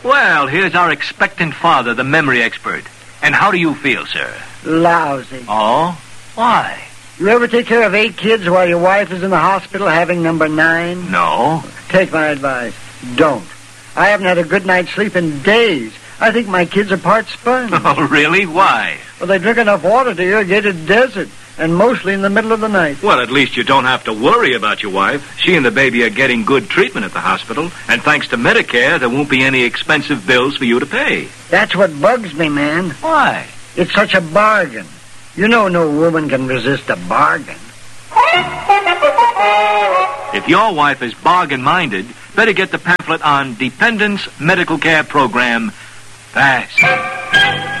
Well, here's our expectant father, the memory expert. And how do you feel, sir? Lousy. Oh? Why? You ever take care of 8 kids while your wife is in the hospital having number 9? No. Take my advice. Don't. I haven't had a good night's sleep in days. I think my kids are part sponge. Oh, really? Why? Well, they drink enough water to irrigate a desert, and mostly in the middle of the night. Well, at least you don't have to worry about your wife. She and the baby are getting good treatment at the hospital, and thanks to Medicare, there won't be any expensive bills for you to pay. That's what bugs me, man. Why? It's such a bargain. You know no woman can resist a bargain. If your wife is bargain-minded, better get the pamphlet on Dependents Medical Care Program fast.